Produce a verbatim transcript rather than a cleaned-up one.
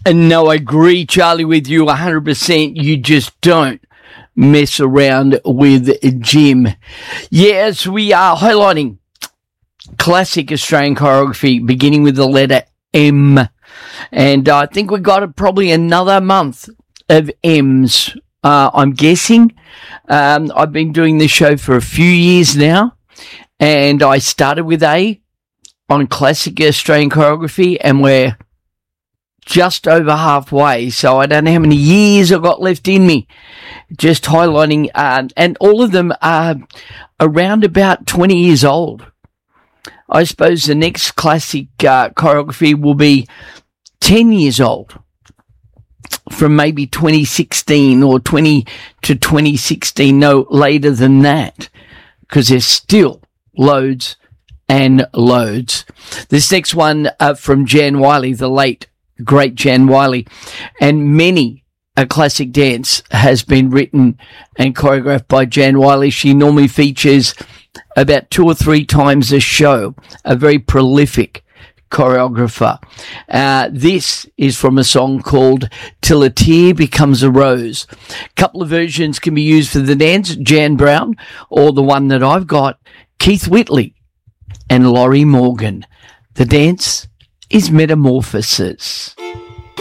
And no, I agree, Charlie, with you one hundred percent. You just don't mess around with Jim. Yes, we are highlighting classic Australian choreography, beginning with the letter M. And I think we got probably another month of M's, uh, I'm guessing. Um, I've been doing this show for a few years now, and I started with A on classic Australian choreography, and we're just over halfway, so I don't know how many years I've got left in me. Just highlighting, uh, and all of them are around about twenty years old. I suppose the next classic uh, choreography will be ten years old, from maybe twenty sixteen or twenty to twenty sixteen, no later than that, because there's still loads and loads. This next one uh, from Jan Wiley, the late great Jan Wiley, and many a classic dance has been written and choreographed by Jan Wiley. She normally features about two or three times a show, a very prolific choreographer. Uh, this is from a song called Till a Tear Becomes a Rose. A couple of versions can be used for the dance, Jan Brown, or the one that I've got, Keith Whitley and Laurie Morgan. The dance is Metamorphosis.